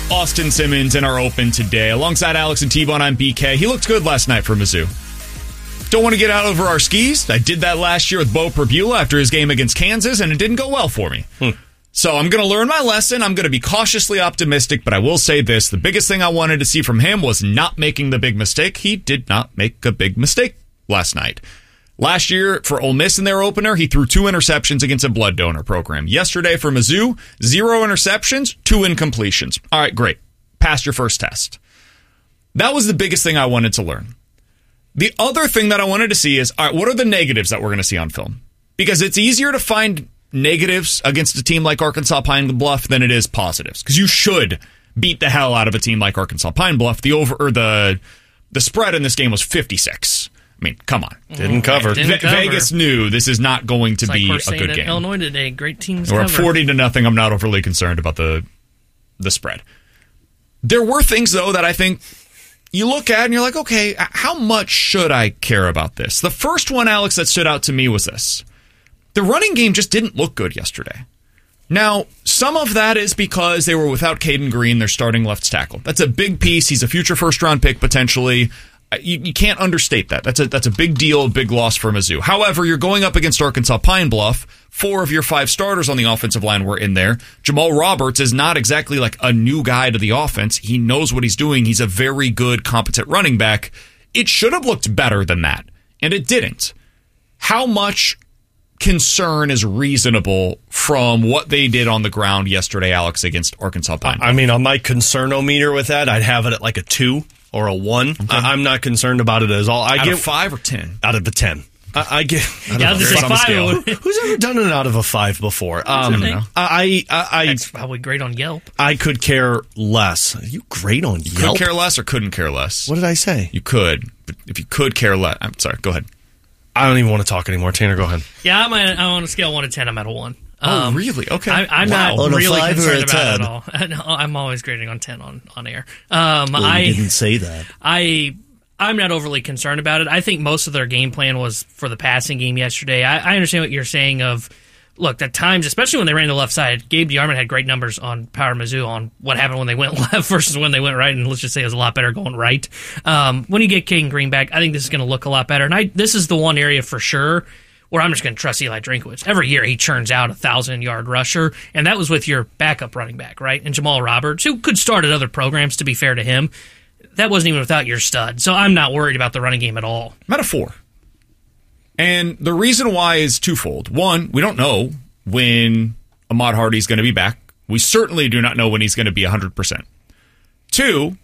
Austin Simmons in our open today. Alongside Alex and T-Bone, I'm BK. He looked good last night for Mizzou. Don't want to get out over our skis. I did that last year with Bo Perbula after his game against Kansas, and it didn't go well for me. So I'm going to learn my lesson. I'm going to be cautiously optimistic, but I will say this. The biggest thing I wanted to see from him was not making the big mistake. He did not make a big mistake last night. Last year, for Ole Miss in their opener, he threw 2 interceptions against a blood donor program. Yesterday for Mizzou, 0 interceptions, 2 incompletions. All right, great. Passed your first test. That was the biggest thing I wanted to learn. The other thing that I wanted to see is, all right, what are the negatives that we're going to see on film? Because it's easier to find negatives against a team like Arkansas Pine Bluff than it is positives. Because you should beat the hell out of a team like Arkansas Pine Bluff. The spread in this game was 56. I mean, come on. Didn't cover. Vegas knew this is not going to be a good game. Illinois today, great teams. We're at 40-0. I'm not overly concerned about the spread. There were things, though, that I think you look at and you're like, okay, how much should I care about this? The first one, Alex, that stood out to me was this. The running game just didn't look good yesterday. Now, some of that is because they were without Caden Green, their starting left tackle. That's a big piece. He's a future first-round pick, potentially. You can't understate that. That's a big deal, a big loss for Mizzou. However, you're going up against Arkansas Pine Bluff. 4 of your 5 starters on the offensive line were in there. Jamal Roberts is not exactly like a new guy to the offense. He knows what he's doing. He's a very good, competent running back. It should have looked better than that, and it didn't. How much concern is reasonable from what they did on the ground yesterday, Alex, against Arkansas Pine Bluff? I mean, on my concernometer with that, I'd have it at like a 2 or a 1. Okay. I'm not concerned about it at all. Out of 5 or 10? Out of the 10. I get out of the 5. Who's ever done it out of a 5 before? That's probably great on Yelp. I could care less. Are you great on Yelp? Could care less or couldn't care less? What did I say? You could, but if you could care less, I'm sorry. Go ahead. I don't even want to talk anymore. Tanner, go ahead. Yeah, I'm on a scale of 1 to 10. I'm at a 1. Oh, really? Okay. I'm not on really a 5 concerned or a about 10? it at all. I'm always grading on 10 on air. You didn't say that. I'm not overly concerned about it. I think most of their game plan was for the passing game yesterday. I understand what you're saying of, look, at times, especially when they ran the left side, Gabe DeArmond had great numbers on Power Mizzou on what happened when they went left versus when they went right, and let's just say it was a lot better going right. When you get Caden Green back, I think this is going to look a lot better. And this is the one area for sure where I'm just going to trust Eli Drinkwitz. Every year he churns out a 1,000-yard rusher, and that was with your backup running back, right? And Jamal Roberts, who could start at other programs, to be fair to him. That wasn't even without your stud. So I'm not worried about the running game at all. I'm at a 4. And the reason why is twofold. One, we don't know when Ahmad Hardy's going to be back. We certainly do not know when he's going to be 100%. 2,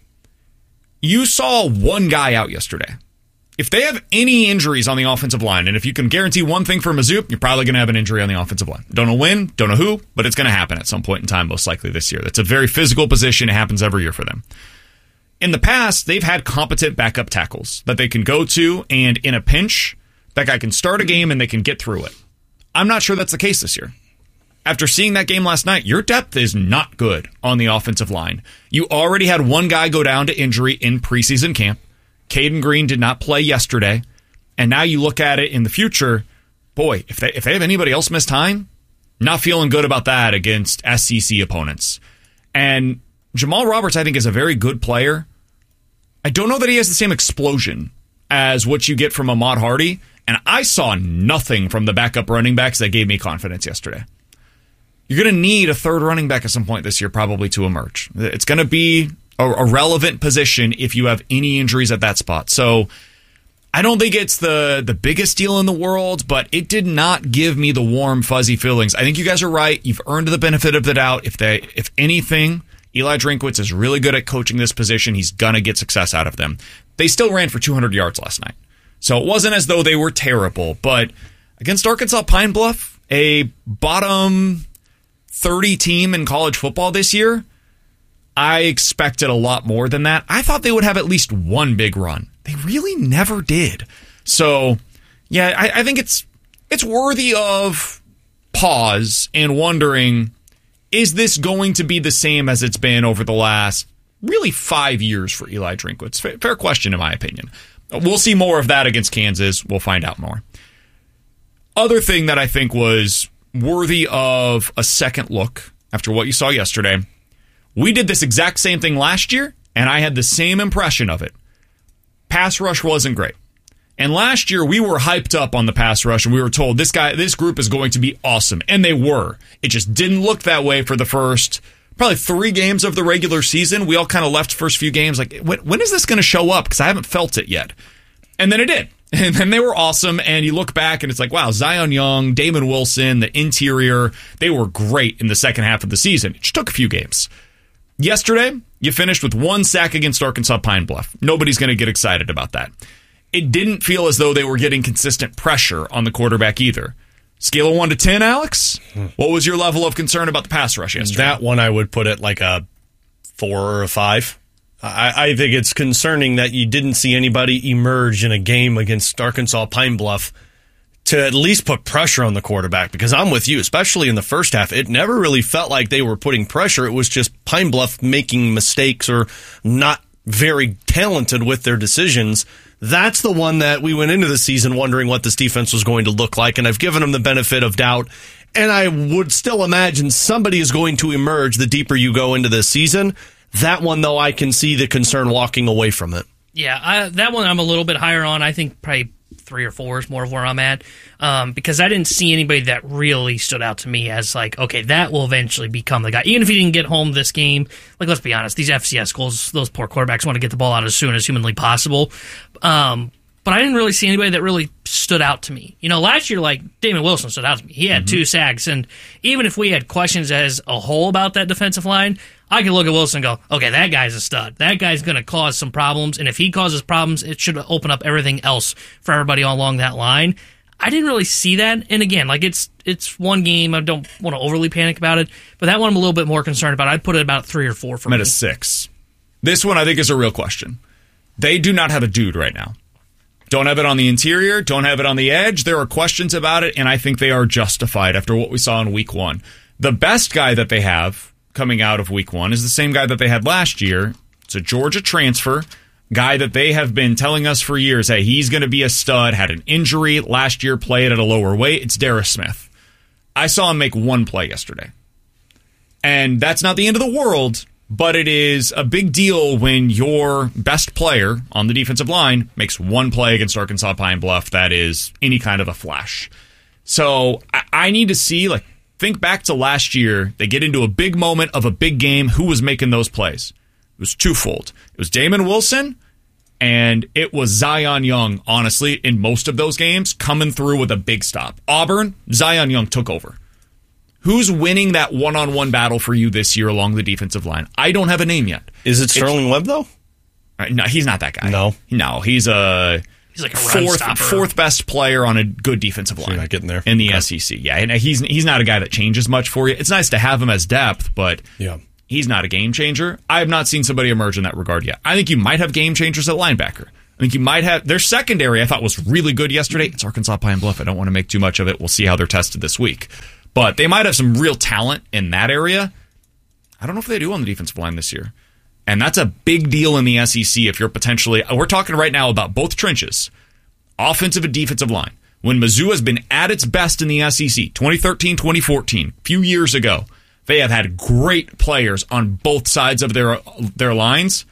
you saw one guy out yesterday. If they have any injuries on the offensive line, and if you can guarantee one thing for Mizzou, you're probably going to have an injury on the offensive line. Don't know when, don't know who, but it's going to happen at some point in time, most likely this year. That's a very physical position. It happens every year for them. In the past, they've had competent backup tackles that they can go to, and in a pinch, that guy can start a game and they can get through it. I'm not sure that's the case this year. After seeing that game last night, your depth is not good on the offensive line. You already had one guy go down to injury in preseason camp. Caden Green did not play yesterday. And now you look at it in the future, boy, if they have anybody else miss time, not feeling good about that against SEC opponents. And Jamal Roberts, I think, is a very good player. I don't know that he has the same explosion as what you get from Ahmad Hardy, and I saw nothing from the backup running backs that gave me confidence yesterday. You're going to need a third running back at some point this year probably to emerge. It's going to be a relevant position if you have any injuries at that spot. So I don't think it's the biggest deal in the world, but it did not give me the warm, fuzzy feelings. I think you guys are right. You've earned the benefit of the doubt. If anything, Eli Drinkwitz is really good at coaching this position. He's going to get success out of them. They still ran for 200 yards last night. So it wasn't as though they were terrible. But against Arkansas Pine Bluff, a bottom 30 team in college football this year, I expected a lot more than that. I thought they would have at least one big run. They really never did. So, yeah, I think it's worthy of pause and wondering, is this going to be the same as it's been over the last really 5 years for Eli Drinkwitz? Fair question, in my opinion. We'll see more of that against Kansas. We'll find out more. Other thing that I think was worthy of a second look after what you saw yesterday We did this exact same thing last year, and I had the same impression of it. Pass rush wasn't great. And last year, we were hyped up on the pass rush, and we were told this group is going to be awesome. And they were. It just didn't look that way for the first probably 3 games of the regular season. We all kind of left first few games like, when is this going to show up? Because I haven't felt it yet. And then it did. And then they were awesome. And you look back, and it's like, wow, Zion Young, Damon Wilson, the interior, they were great in the second half of the season. It just took a few games. Yesterday, you finished with 1 sack against Arkansas Pine Bluff. Nobody's going to get excited about that. It didn't feel as though they were getting consistent pressure on the quarterback either. Scale of 1 to 10, Alex? What was your level of concern about the pass rush yesterday? That one I would put at like a 4 or a 5. I think it's concerning that you didn't see anybody emerge in a game against Arkansas Pine Bluff to at least put pressure on the quarterback, because I'm with you, especially in the first half. It never really felt like they were putting pressure. It was just Pine Bluff making mistakes or not very talented with their decisions. That's the one that we went into the season wondering what this defense was going to look like, and I've given them the benefit of doubt. And I would still imagine somebody is going to emerge the deeper you go into this season. That one, though, I can see the concern walking away from it. Yeah, that one I'm a little bit higher on. I think probably 3 or 4 is more of where I'm at, because I didn't see anybody that really stood out to me as like, okay, that will eventually become the guy. Even if he didn't get home this game, like, let's be honest, these FCS schools, those poor quarterbacks want to get the ball out as soon as humanly possible. But I didn't really see anybody that really stood out to me. You know, last year, like, Damon Wilson stood out to me. He had 2 sacks, and even if we had questions as a whole about that defensive line, I could look at Wilson and go, okay, that guy's a stud. That guy's going to cause some problems, and if he causes problems, it should open up everything else for everybody along that line. I didn't really see that, and again, like, it's one game. I don't want to overly panic about it, but that one I'm a little bit more concerned about. I'd put it about 3 or 4 for me. I'm at a 6. This one I think is a real question. They do not have a dude right now. Don't have it on the interior, don't have it on the edge. There are questions about it, and I think they are justified after what we saw in week 1. The best guy that they have coming out of week 1 is the same guy that they had last year. It's a Georgia transfer, guy that they have been telling us for years, hey, he's going to be a stud, had an injury last year, played at a lower weight. It's Darius Smith. I saw him make 1 play yesterday. And that's not the end of the world, but it is a big deal when your best player on the defensive line makes 1 play against Arkansas Pine Bluff that is any kind of a flash. So I need to see, like, think back to last year. They get into a big moment of a big game. Who was making those plays? It was twofold. It was Damon Wilson, and it was Zion Young, honestly, in most of those games, coming through with a big stop. Auburn, Zion Young took over. Who's winning that one-on-one battle for you this year along the defensive line? I don't have a name yet. Is it Sterling Webb, though? No, he's not that guy. No, he's like a fourth best player on a good defensive line. So you're not getting there in the SEC. Yeah, and he's not a guy that changes much for you. It's nice to have him as depth, but he's not a game changer. I have not seen somebody emerge in that regard yet. I think you might have game changers at linebacker. I think you might have their secondary. I thought was really good yesterday. It's Arkansas Pine Bluff. I don't want to make too much of it. We'll see how they're tested this week. But they might have some real talent in that area. I don't know if they do on the defensive line this year. And that's a big deal in the SEC if you're potentially... We're talking right now about both trenches, offensive and defensive line. When Mizzou has been at its best in the SEC, 2013, 2014, a few years ago, they have had great players on both sides of their lines.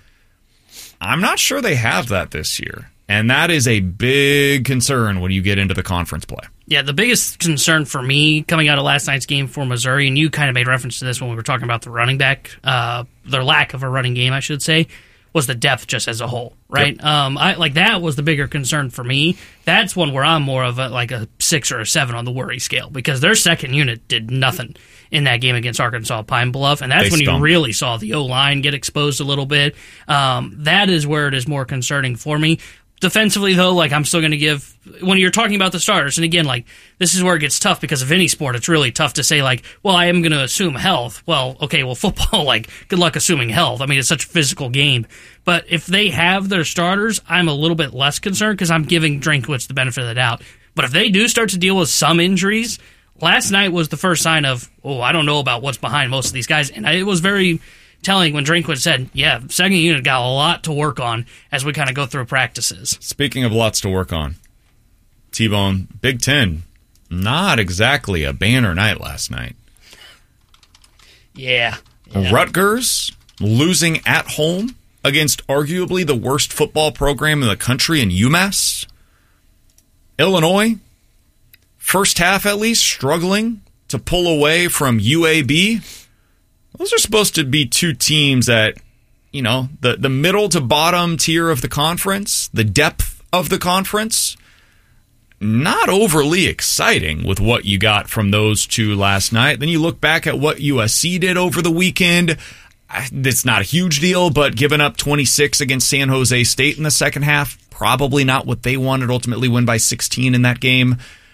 I'm not sure they have that this year. And that is a big concern when you get into the conference play. Yeah, the biggest concern for me coming out of last night's game for Missouri, and you kind of made reference to this when we were talking about the running back, their lack of a running game, I should say, was the depth just as a whole, right? Yep. That was the bigger concern for me. That's one where I'm more of a 6 or a 7 on the worry scale, because their second unit did nothing in that game against Arkansas Pine Bluff, and that's when you really saw the O-line get exposed a little bit. That is where it is more concerning for me. Defensively, though, I'm still going to give, when you're talking about the starters, and again, this is where it gets tough because of any sport. It's really tough to say, well, I am going to assume health. Well, okay, football, good luck assuming health. I mean, it's such a physical game. But if they have their starters, I'm a little bit less concerned because I'm giving Drinkwitz the benefit of the doubt. But if they do start to deal with some injuries, last night was the first sign of, I don't know about what's behind most of these guys. And it was very telling when Drinkwitz said, second unit got a lot to work on as we kind of go through practices. Speaking of lots to work on, T-Bone, Big Ten, not exactly a banner night last night. Yeah, Yeah. Rutgers losing at home against arguably the worst football program in the country in UMass. Illinois, first half at least, struggling to pull away from UAB. Those are supposed to be two teams that, the middle to bottom tier of the conference, the depth of the conference. Not overly exciting with what you got from those two last night. Then you look back at what USC did over the weekend. It's not a huge deal, but giving up 26 against San Jose State in the second half, probably not what they wanted. Ultimately win by 16 in that game.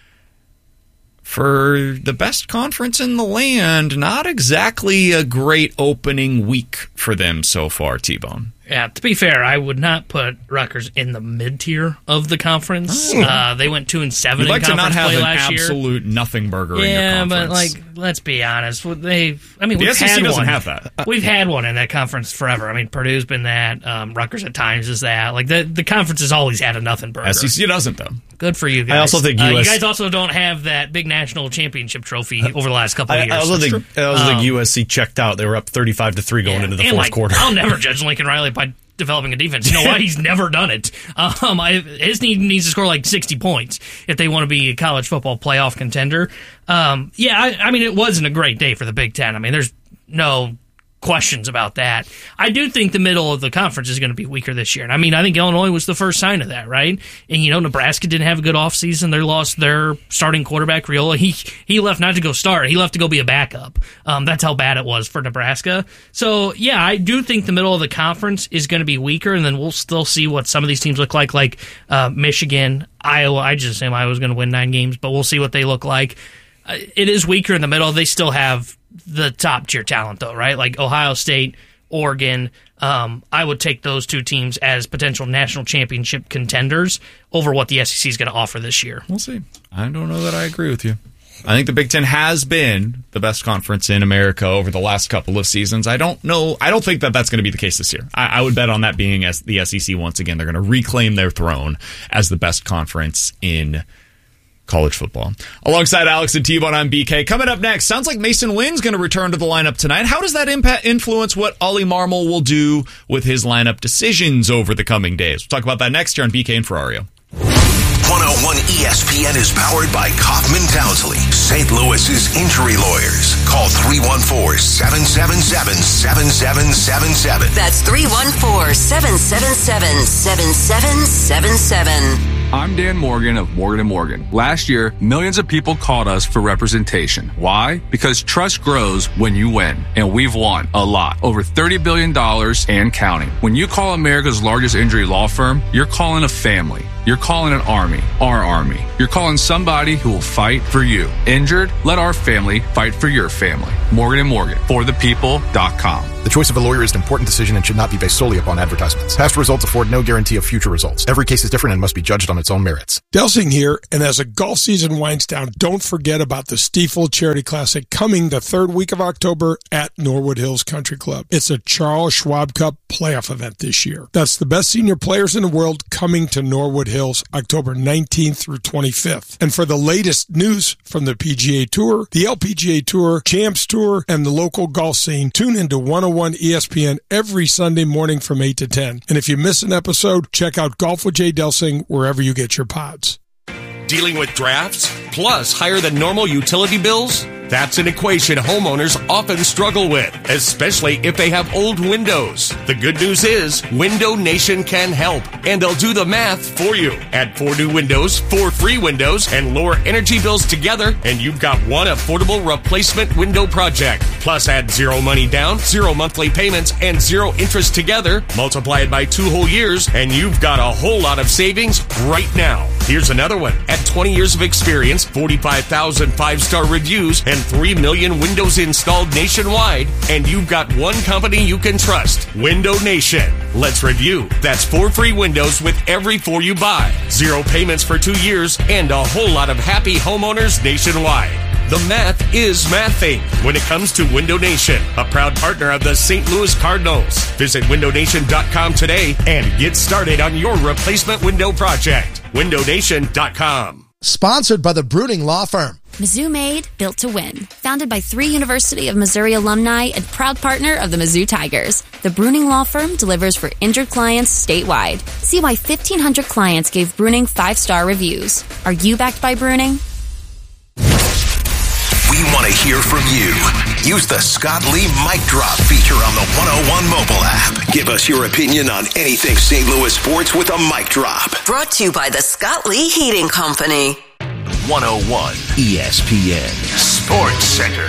For the best conference in the land, not exactly a great opening week for them so far, T-Bone. Yeah, to be fair, I would not put Rutgers in the mid-tier of the conference. They went 2-7 in conference play last year. You'd like to not have an absolute nothing burger in your conference. Yeah, but let's be honest. The we've SEC had doesn't one. have that. We've had one in that conference forever. Purdue's been that. Rutgers at times is that. The conference has always had a nothing burger. SEC doesn't, though. Good for you guys. I also think you guys also don't have that big national championship trophy over the last couple of years. I also think USC checked out. They were up 35-3 going into the fourth quarter. I'll never judge Lincoln Riley by developing a defense. You know why? He's never done it. His team needs to score 60 points if they want to be a college football playoff contender. It wasn't a great day for the Big Ten. There's no questions about that. I do think the middle of the conference is going to be weaker this year. And I think Illinois was the first sign of that, right? And, Nebraska didn't have a good offseason. They lost their starting quarterback, Riola. He left not to go start. He left to go be a backup. That's how bad it was for Nebraska. So, yeah, I do think the middle of the conference is going to be weaker, and then we'll still see what some of these teams look like Michigan, Iowa. I just assume Iowa's going to win 9 games, but we'll see what they look like. It is weaker in the middle. They still have the top tier talent, though, right? Ohio State, Oregon. I would take those two teams as potential national championship contenders over what the SEC is going to offer this year. We'll see. I don't know that I agree with you. I think the Big Ten has been the best conference in America over the last couple of seasons. I don't think that that's going to be the case this year. I would bet on that being as the SEC once again. They're going to reclaim their throne as the best conference in college football. Alongside Alex and T-Bone, I'm BK. Coming up next, sounds like Mason Wynn's going to return to the lineup tonight. How does that influence what Ollie Marmol will do with his lineup decisions over the coming days? We'll talk about that next here on BK and Ferrario. 101 ESPN is powered by Kaufman Townsley, St. Louis's injury lawyers. Call 314-777-7777. That's 314-777-7777. I'm Dan Morgan of Morgan & Morgan. Last year, millions of people called us for representation. Why? Because trust grows when you win. And we've won a lot. Over $30 billion and counting. When you call America's largest injury law firm, you're calling a family. You're calling an army. Our army. You're calling somebody who will fight for you. Injured? Let our family fight for your family. Morgan & Morgan. ForThePeople.com. The choice of a lawyer is an important decision and should not be based solely upon advertisements. Past results afford no guarantee of future results. Every case is different and must be judged on its own merits. Delsing here, and as a golf season winds down, don't forget about the Stiefel Charity Classic coming the third week of October at Norwood Hills Country Club. It's a Charles Schwab Cup playoff event this year. That's the best senior players in the world coming to Norwood Hills October 19th through 25th. And for the latest news from the PGA Tour, the LPGA Tour, Champs Tour, and the local golf scene, tune into 101 ESPN every Sunday morning from 8 to 10. And if you miss an episode, check out Golf with Jay Delsing wherever you get your pods. Dealing with drafts plus higher than normal utility bills? That's an equation homeowners often struggle with, especially if they have old windows. The good news is Window Nation can help, and they'll do the math for you. Add 4 new windows, 4 free windows, and lower energy bills together, and you've got one affordable replacement window project. Plus add 0 money down, 0 monthly payments, and 0 interest together. Multiply it by 2 whole years, and you've got a whole lot of savings right now. Here's another one. At 20 years of experience, 45,000 5-star reviews, and 3 million windows installed nationwide, and you've got one company you can trust, Window Nation. Let's review. That's 4 free windows with every 4 you buy, 0 payments for 2 years, and a whole lot of happy homeowners nationwide. The math is mathing when it comes to Window Nation, a proud partner of the St. Louis Cardinals. Visit windownation.com today and get started on your replacement window project. windownation.com. Sponsored by the Bruning Law Firm. Mizzou Made, built to win. Founded by 3 University of Missouri alumni and proud partner of the Mizzou Tigers, the Bruning Law Firm delivers for injured clients statewide. See why 1,500 clients gave Bruning 5-star reviews. Are you backed by Bruning? We want to hear from you. Use the Scott Lee Mic Drop feature on the 101 mobile app. Give us your opinion on anything St. Louis sports with a mic drop. Brought to you by the Scott Lee Heating Company. 101 ESPN Sports Center.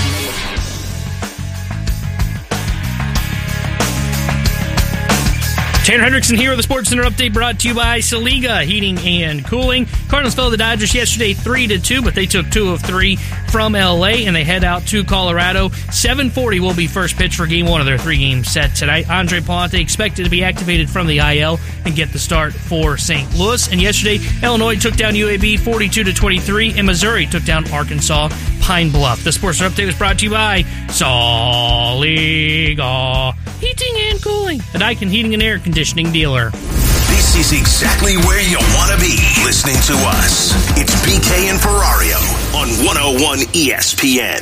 Tanner Hendrickson here with the Sports Center update brought to you by Saliga Heating and Cooling. Cardinals fell to the Dodgers yesterday 3-2, but they took 2 of 3 from LA, and they head out to Colorado. 7:40 will be first pitch for Game 1 of their 3-game set tonight. Andre Palante expected to be activated from the IL and get the start for St. Louis. And yesterday, Illinois took down UAB 42-23, and Missouri took down Arkansas Pine Bluff. The Sports Center update was brought to you by Saliga Heating and Cooling, a Daikin Heating and Air Conditioning dealer. This is exactly where you want to be listening to us. It's BK and Ferrario on 101 ESPN.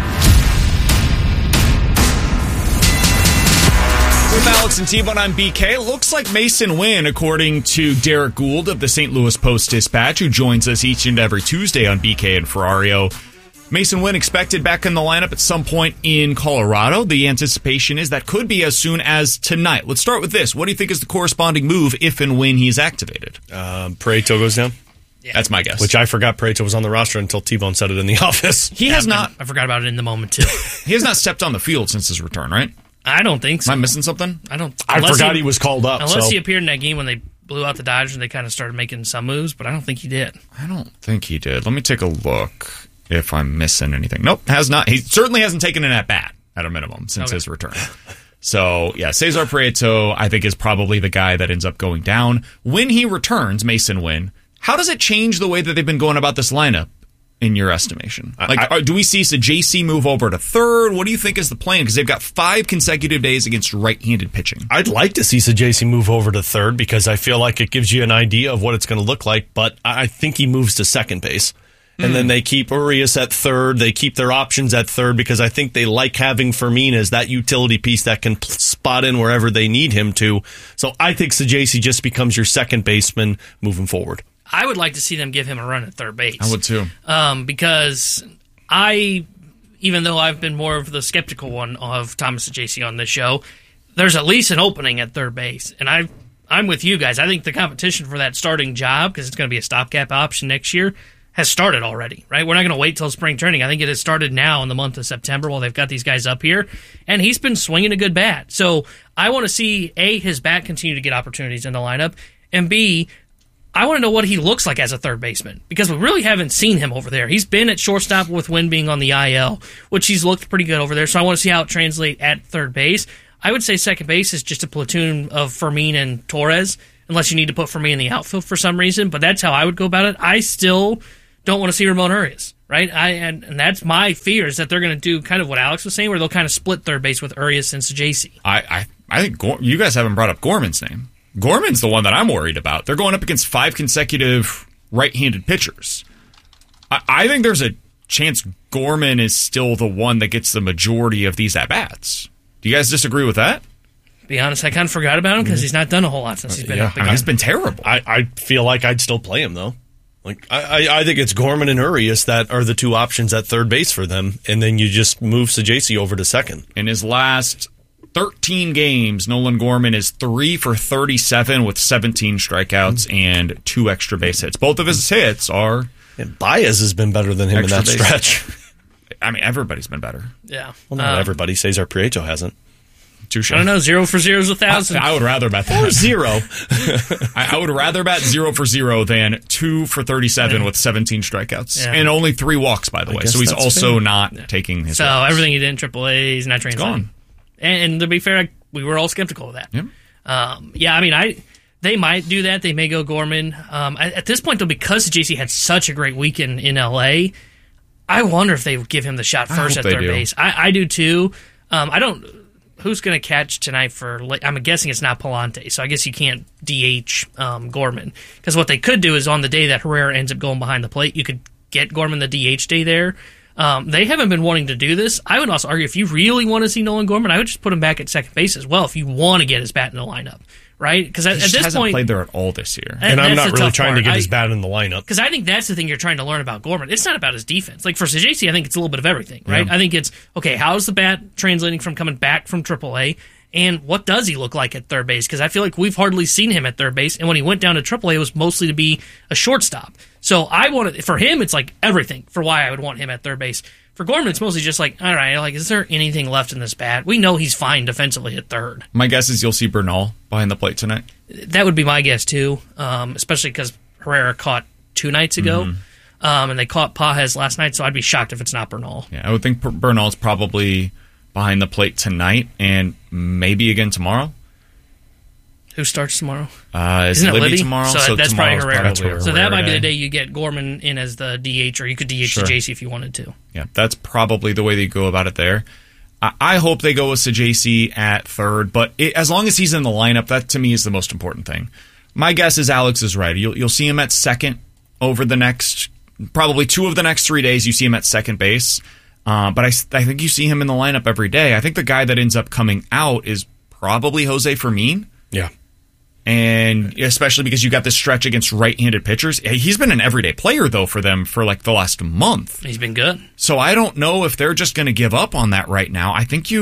With Alex and T-Bone, I'm BK. It looks like Mason Wynn, according to Derek Gould of the St. Louis Post-Dispatch, who joins us each and every Tuesday on BK and Ferrario. Mason Wynn expected back in the lineup at some point in Colorado. The anticipation is that could be as soon as tonight. Let's start with this. What do you think is the corresponding move if and when he's activated? Prieto goes down. Yeah. That's my guess. Which I forgot Prieto was on the roster until T-Bone said it in the office. He has not. I forgot about it in the moment, too. He has not stepped on the field since his return, right? I don't think so. Am I missing something? I forgot he was called up. Unless he appeared in that game when they blew out the Dodgers and they kind of started making some moves, but I don't think he did. I don't think he did. Let me take a look if I'm missing anything. Nope, has not. He certainly hasn't taken an at-bat at a minimum since his return. So, yeah, Cesar Prieto, I think, is probably the guy that ends up going down. When he returns, Mason Wynn, how does it change the way that they've been going about this lineup, in your estimation? Do we see JC move over to third? What do you think is the plan? Because they've got 5 consecutive days against right-handed pitching. I'd like to see JC move over to third because I feel like it gives you an idea of what it's going to look like, but I think he moves to second base. And then they keep Urias at third. They keep their options at third because I think they like having Fermin as that utility piece that can spot in wherever they need him to. So I think JC just becomes your second baseman moving forward. I would like to see them give him a run at third base. I would too. Because even though I've been more of the skeptical one of Thomas JC on this show, there's at least an opening at third base. And I'm with you guys. I think the competition for that starting job, because it's going to be a stopgap option next year, has started already, right? We're not going to wait till spring training. I think it has started now in the month of September while they've got these guys up here, and he's been swinging a good bat. So I want to see, A, his bat continue to get opportunities in the lineup, and B, I want to know what he looks like as a third baseman, because we really haven't seen him over there. He's been at shortstop with Wynn being on the IL, which he's looked pretty good over there, so I want to see how it translates at third base. I would say second base is just a platoon of Fermin and Torres, unless you need to put Fermin in the outfield for some reason, but that's how I would go about it. I still don't want to see Ramon Urias, right? And that's my fear, is that they're going to do kind of what Alex was saying, where they'll kind of split third base with Urias and JC. I think you guys haven't brought up Gorman's name. Gorman's the one that I'm worried about. They're going up against 5 consecutive right-handed pitchers. I think there's a chance Gorman is still the one that gets the majority of these at-bats. Do you guys disagree with that? To be honest, I kind of forgot about him because he's not done a whole lot since he's been up. He's been terrible. I feel like I'd still play him, though. Like I think it's Gorman and Urias that are the 2 options at third base for them, and then you just move JC over to second. In his last 13 games, Nolan Gorman is 3 for 37 with 17 strikeouts and 2 extra base hits. Both of his hits are... And Baez has been better than him in that stretch. I mean, everybody's been better. Yeah. Well, not everybody. Cesar Prieto hasn't. Touche. I don't know. 0 for 0 is 1,000. I would rather bet that. Or 0. I would rather bet 0 for 0 than 2 for 37 with 17 strikeouts. And only 3 walks, by the way. So he's also not taking his walks. Everything he did in AAA, he's not translating. Gone. And to be fair, we were all skeptical of that. Yep. I mean, they might do that. They may go Gorman. At this point, though, because JC had such a great weekend in L.A., I wonder if they would give him the shot first at third base. I do, too. Who's going to catch tonight I'm guessing it's not Palante, so I guess you can't DH Gorman. Because what they could do is on the day that Herrera ends up going behind the plate, you could get Gorman the DH day there. They haven't been wanting to do this. I would also argue if you really want to see Nolan Gorman, I would just put him back at second base as well if you want to get his bat in the lineup, right? Because at this hasn't point, played there at all this year. And I'm not really trying to get his bat in the lineup. Because I think that's the thing you're trying to learn about Gorman. It's not about his defense. Like for Sajaci, I think it's a little bit of everything, right? Yeah. I think it's, okay, how's the bat translating from coming back from AAA? And what does he look like at third base? Because I feel like we've hardly seen him at third base. And when he went down to AAA, it was mostly to be a shortstop. So for him, it's like everything for why I would want him at third base. For Gorman, it's mostly just like, all right, like, is there anything left in this bat? We know he's fine defensively at third. My guess is you'll see Bernal behind the plate tonight. That would be my guess, too, especially because Herrera caught 2 nights ago, and they caught Pages last night, so I'd be shocked if it's not Bernal. Yeah, I would think Bernal's probably behind the plate tonight and maybe again tomorrow. Who starts tomorrow? Isn't it Libby tomorrow? So that's probably Herrera. So that might be day. the day you get Gorman in as the DH, or you could DH Sure. Sajaci if you wanted to. Yeah, that's probably the way they go about it there. I hope they go with Sajaci at third, but as long as he's in the lineup, that to me is the most important thing. My guess is Alex is right. You'll see him at second over the next, probably 2 of the next 3 days. You see him at second base, but I think you see him in the lineup every day. I think the guy that ends up coming out is probably Jose Fermin. Yeah. And especially because you got this stretch against right-handed pitchers. He's been an everyday player, though, for them for like the last month. He's been good. So I don't know if they're just going to give up on that right now. I think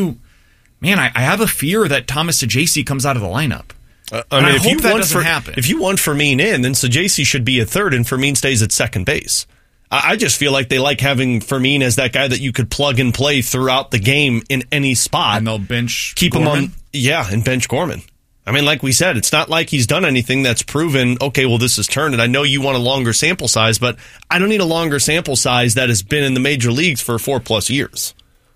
I have a fear that Thomas Sajaci comes out of the lineup. I hope that doesn't happen. If you want Fermin in, then Sajaci should be at third and Fermin stays at second base. I just feel like they like having Fermin as that guy that you could plug and play throughout the game in any spot. And they'll bench keep Gorman? him on, and bench Gorman. I mean, like we said, it's not like he's done anything that's proven, okay, well, this has turned. And I know you want a longer sample size, but I don't need a longer sample size that has been in the major leagues for 4+ years.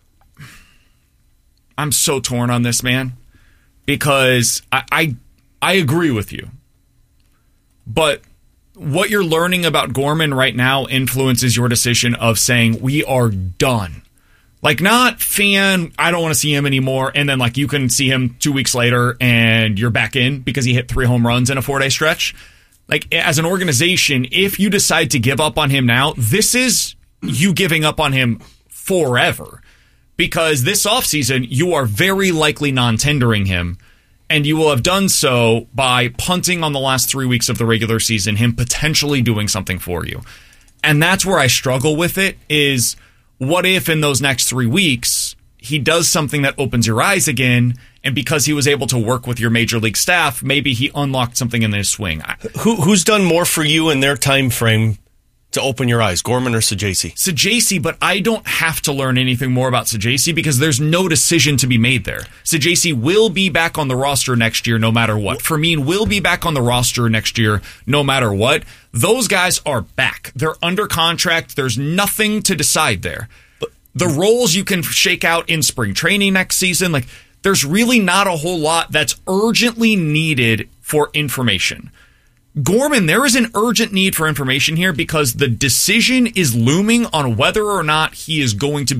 I'm so torn on this, man, because I agree with you. But what you're learning about Gorman right now influences your decision of saying, we are done. Like, not I don't want to see him anymore, and then, like, you can see him 2 weeks later and you're back in because he hit 3 home runs in a 4-day stretch. Like, as an organization, if you decide to give up on him now, this is you giving up on him forever. Because this offseason, you are very likely non-tendering him, and you will have done so by punting on the last 3 weeks of the regular season, him potentially doing something for you. And that's where I struggle with it is, what if in those next 3 weeks he does something that opens your eyes again, and because he was able to work with your major league staff, maybe he unlocked something in his swing? Who's done more for you in their time frame to open your eyes, Gorman or Sajaci? Sajaci, but I don't have to learn anything more about Sajaci because there's no decision to be made there. Sajaci will be back on the roster next year no matter what. Fermin will be back on the roster next year no matter what. Those guys are back. They're under contract. There's nothing to decide there. The roles you can shake out in spring training next season, like, there's really not a whole lot that's urgently needed for information. Gorman, there is an urgent need for information here because the decision is looming on whether or not he is going to